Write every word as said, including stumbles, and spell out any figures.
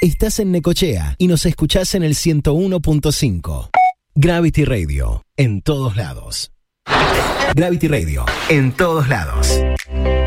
Estás en Necochea y nos escuchás en el ciento uno punto cinco. Gravity Radio, en todos lados. Gravity Radio, en todos lados.